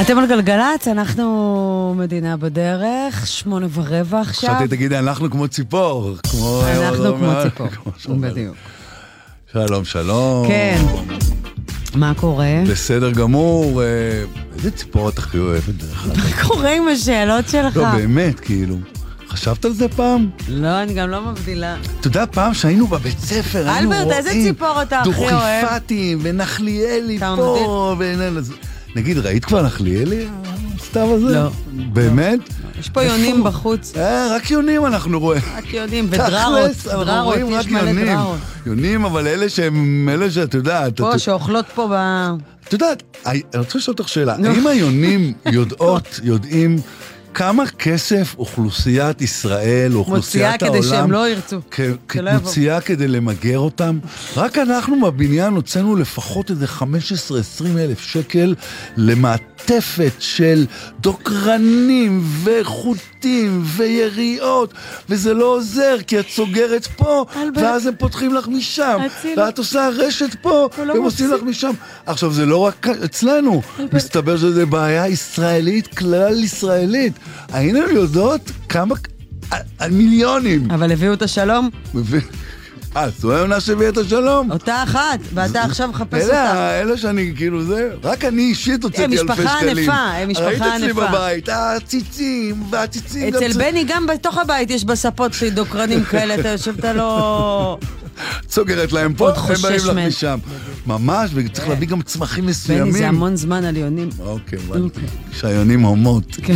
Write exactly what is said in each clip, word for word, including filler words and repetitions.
אתם על גלגלת, אנחנו מדינה בדרך, שמונה ורבע עכשיו. חשבתי, תגידי, אנחנו כמו ציפור. אנחנו כמו ציפור, בדיוק. שלום, שלום. כן. מה קורה? בסדר גמור. איזה ציפור אתה הכי אוהבת דרך אגב? מה קורה עם השאלות שלך? לא, באמת, כאילו. חשבת על זה פעם? לא, אני גם לא מבדילה. אתה יודע, פעם שהיינו בבית ספר, היינו רואים... אלברט, איזה ציפור אתה הכי אוהב? דוכיפתים ונחליאלי פה. נגיד, ראית כבר נחליאלי? הסתיו הזה? לא. באמת? יש פה יונים בחוץ. רק יונים אנחנו רואים. רק יונים, ודררות. דררות, יש מלא דררות. יונים, אבל אלה שהם, אלה שאתה יודע... פה, שאוכלות פה ב... אתה יודע, אני רוצה לשאול אותך שאלה. האם היונים יודעות, יודעים... כמה כסף אוכלוסיית ישראל, אוכלוסיית העולם... מוציאה כדי שהם לא ירצו. מוציאה כדי למגר אותם. רק אנחנו בבניין הוצאנו לפחות איזה חמש עשרה עשרים אלף שקל למעטפת של דוקרנים וחוטים ויריות, וזה לא עוזר, כי את סוגרת פה, ואז הם פותחים לך משם, ואת עושה רשת פה, והם עושים לך משם. עכשיו, זה לא רק אצלנו. מסתבר שזה בעיה ישראלית, כלל ישראלית. היינו יודעות כמה... על מיליונים. אבל הביאו את השלום? אה, זו העונה שהביאה את השלום? אותה אחת, ואתה עכשיו מחפש אותה. אלה שאני כאילו זה, רק אני אישית הוצאתי אלפי שקלים. הם משפחה ענפה, הם משפחה ענפה. ראית אצלי בבית, הציצים, והציצים... אצל בני גם בתוך הבית יש בספות של דוקרנים כאלה, אתה יושב, אתה לא... סוגרת להם פה, הם באים לך משם. ממש, וצריך להביא גם צמחים מסוימים. בני, זה המון זמן על יונים. אוקיי, שהיונים הומות. כן.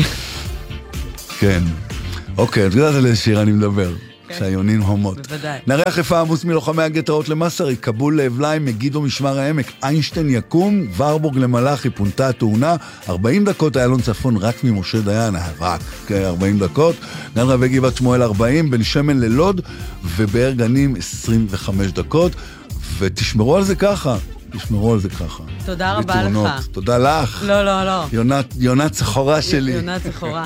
כן. אוקיי, את יודעת על איזה שיר אני מדבר. שהיונים הומות. בוודאי. נערי אכיפה עמוס מלוחמי הגטאות למסרי, קבול לאבליים, מגידו משמר העמק, איינשטיין יקום, ורבורג למלאכי, פונתה התאונה, ארבעים דקות, איילון צפון רק ממשה דיין, רק ארבעים דקות, גן רבי גבעת שמואל ארבעים, בן שמן ללוד, ובאר גנים עשרים וחמש דקות, ותשמרו על זה ככה. תשמרו על זה ככה. תודה רבה לך. תודה לך. לא, לא, לא. יונת, יונת צחורה שלי. יונת צחורה.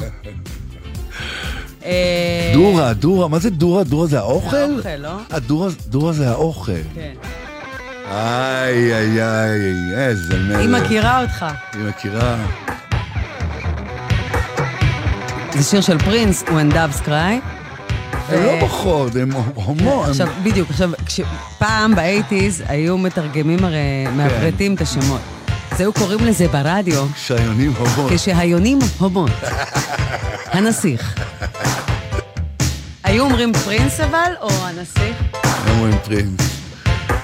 דורה, דורה, מה זה דורה? דורה זה האוכל? זה האוכל, לא? הדורה, דורה זה האוכל. כן. איי, איי, איי, איזה מלך. היא מכירה אותך. היא מכירה. זה שיר של פרינס, When Doves Cry. הם לא פחות, הם הומו. עכשיו, בדיוק, עכשיו, פעם ב-שמונים היו מתרגמים הרי מעברתים את השמות. אז היו קוראים לזה ברדיו. כשהיונים הומות. כשהיונים הומות. הנסיך. היו אומרים פרינס אבל, או הנסיך? היו אומרים פרינס.